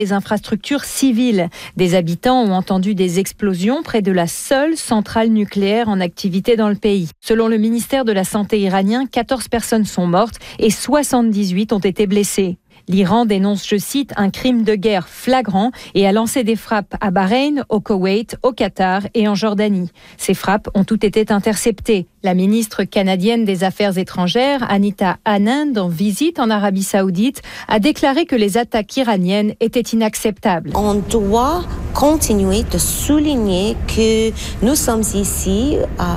Les infrastructures civiles. Des habitants ont entendu des explosions près de la seule centrale nucléaire en activité dans le pays. Selon le ministère de la Santé iranien, 14 personnes sont mortes et 78 ont été blessées. L'Iran dénonce, je cite, un crime de guerre flagrant et a lancé des frappes à Bahreïn, au Koweït, au Qatar et en Jordanie. Ces frappes ont toutes été interceptées. La ministre canadienne des Affaires étrangères, Anita Anand, en visite en Arabie Saoudite, a déclaré que les attaques iraniennes étaient inacceptables. On doit continuer de souligner que nous sommes ici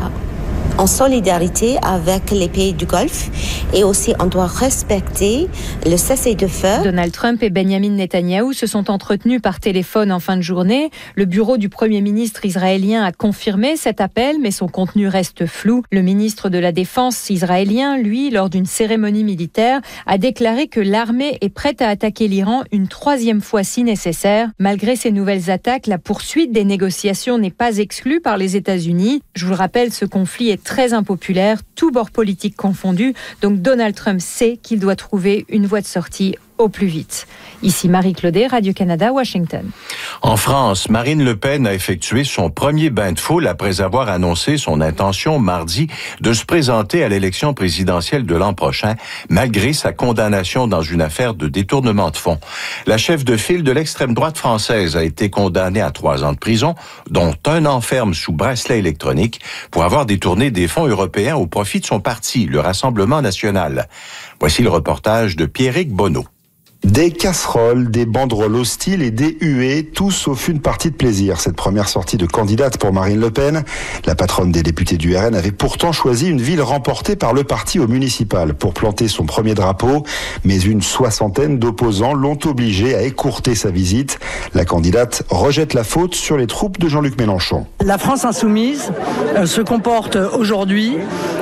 en solidarité avec les pays du Golfe et aussi on doit respecter le cessez-le-feu. Donald Trump et Benjamin Netanyahou se sont entretenus par téléphone en fin de journée. Le bureau du Premier ministre israélien a confirmé cet appel, mais son contenu reste flou. Le ministre de la Défense israélien, lui, lors d'une cérémonie militaire, a déclaré que l'armée est prête à attaquer l'Iran une 3e fois si nécessaire. Malgré ces nouvelles attaques, la poursuite des négociations n'est pas exclue par les États-Unis. Je vous le rappelle, ce conflit est très impopulaire, tous bords politiques confondus. Donc Donald Trump sait qu'il doit trouver une voie de sortie au plus vite. Ici Marie Claudet, Radio-Canada, Washington. En France, Marine Le Pen a effectué son premier bain de foule après avoir annoncé son intention mardi de se présenter à l'élection présidentielle de l'an prochain, malgré sa condamnation dans une affaire de détournement de fonds. La chef de file de l'extrême droite française a été condamnée à 3 ans de prison, dont 1 an ferme sous bracelet électronique, pour avoir détourné des fonds européens au profit de son parti, le Rassemblement national. Voici le reportage de Pierrick Bonneau. Des casseroles, des banderoles hostiles et des huées, tout sauf une partie de plaisir. Cette première sortie de candidate pour Marine Le Pen, la patronne des députés du RN avait pourtant choisi une ville remportée par le parti au municipal pour planter son premier drapeau, mais une 60aine d'opposants l'ont obligée à écourter sa visite. La candidate rejette la faute sur les troupes de Jean-Luc Mélenchon. La France insoumise se comporte aujourd'hui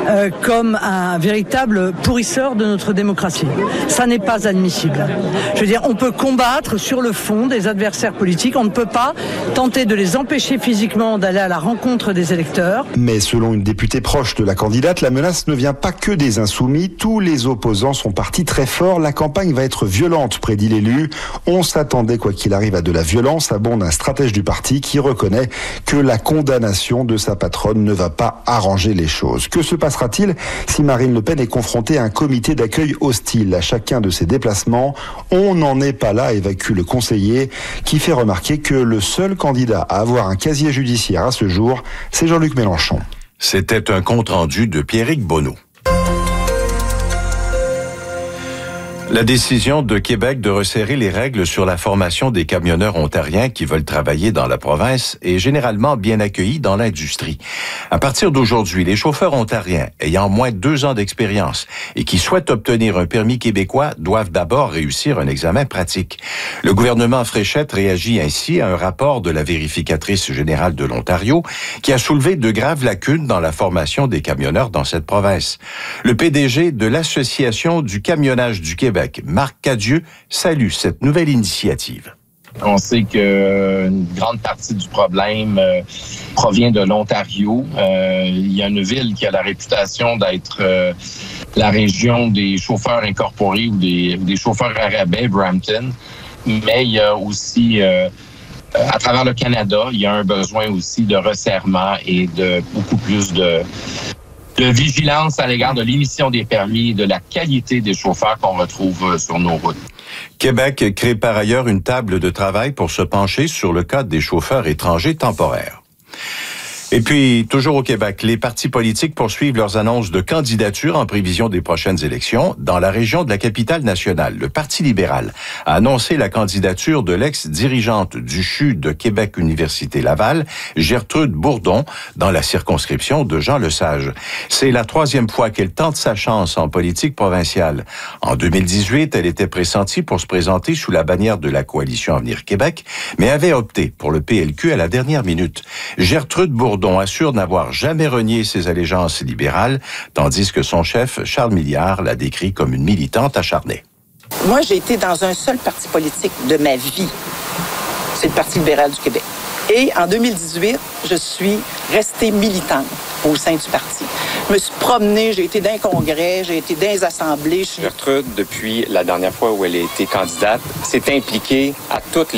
comme un véritable pourrisseur de notre démocratie. Ça n'est pas admissible. Je veux dire, on peut combattre sur le fond des adversaires politiques, on ne peut pas tenter de les empêcher physiquement d'aller à la rencontre des électeurs. Mais selon une députée proche de la candidate, la menace ne vient pas que des insoumis. Tous les opposants sont partis très fort. La campagne va être violente, prédit l'élu. On s'attendait, quoi qu'il arrive, à de la violence, abonde un stratège du parti qui reconnaît que la condamnation de sa patronne ne va pas arranger les choses. Que se passera-t-il si Marine Le Pen est confrontée à un comité d'accueil hostile à chacun de ses déplacements? On n'en est pas là, évacue le conseiller, qui fait remarquer que le seul candidat à avoir un casier judiciaire à ce jour, c'est Jean-Luc Mélenchon. C'était un compte-rendu de Pierrick Bonneau. La décision de Québec de resserrer les règles sur la formation des camionneurs ontariens qui veulent travailler dans la province est généralement bien accueillie dans l'industrie. À partir d'aujourd'hui, les chauffeurs ontariens ayant moins de 2 ans d'expérience et qui souhaitent obtenir un permis québécois doivent d'abord réussir un examen pratique. Le gouvernement Fréchette réagit ainsi à un rapport de la vérificatrice générale de l'Ontario qui a soulevé de graves lacunes dans la formation des camionneurs dans cette province. Le PDG de l'Association du camionnage du Québec, Marc Cadieux, salue cette nouvelle initiative. On sait qu'une grande partie du problème provient de l'Ontario. Il y a une ville qui a la réputation d'être la région des chauffeurs incorporés ou des chauffeurs à rabais, Brampton. Mais il y a aussi, à travers le Canada, il y a un besoin aussi de resserrement et de beaucoup plus de vigilance à l'égard de l'émission des permis et de la qualité des chauffeurs qu'on retrouve sur nos routes. Québec crée par ailleurs une table de travail pour se pencher sur le cas des chauffeurs étrangers temporaires. Et puis, toujours au Québec, les partis politiques poursuivent leurs annonces de candidature en prévision des prochaines élections. Dans la région de la capitale nationale, le Parti libéral a annoncé la candidature de l'ex-dirigeante du CHU de Québec Université Laval, Gertrude Bourdon, dans la circonscription de Jean Lesage. C'est la 3e fois qu'elle tente sa chance en politique provinciale. En 2018, elle était pressentie pour se présenter sous la bannière de la Coalition Avenir Québec, mais avait opté pour le PLQ à la dernière minute. Gertrude Bourdon assure n'avoir jamais renié ses allégeances libérales, tandis que son chef, Charles Milliard, la décrit comme une militante acharnée. Moi, j'ai été dans un seul parti politique de ma vie. C'est le Parti libéral du Québec. Et en 2018, je suis restée militante au sein du parti. Je me suis promenée, j'ai été dans un congrès, j'ai été dans les assemblées. Gertrude, depuis la dernière fois où elle a été candidate, s'est impliquée à toutes